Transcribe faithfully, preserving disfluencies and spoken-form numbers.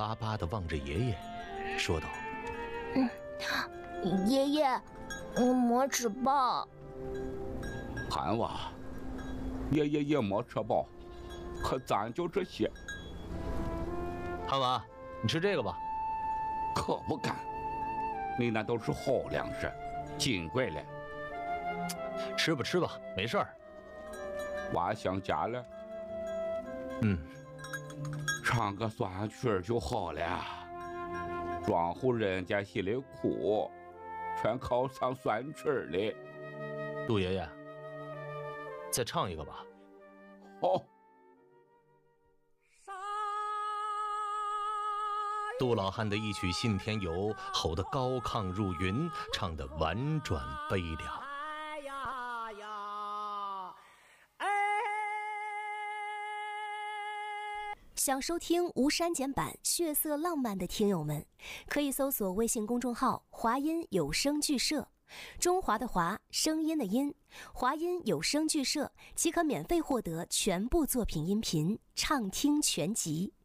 巴巴地望着爷爷，说道：“ 嗯，爷爷，我没吃饱。” 憨娃，爷爷也没吃饱，可咱就这些。 憨娃，你吃这个吧。 可不敢，你那都是好粮食，金贵了。 吃吧吃吧，没事儿。 娃想家了。 嗯， 唱个酸曲就好了。庄户人家心里苦，全靠唱酸曲嘞。 杜爷爷，再唱一个吧。 好。 杜老汉的一曲《信天游》吼得高亢入云，唱得婉转悲凉。 哎呀呀，哎！ 想收听无删减版血色浪漫的听友们，可以搜索微信公众号华音有声剧社，中华的华，声音的音，华音有声剧社即可免费获得全部作品音频畅听全集。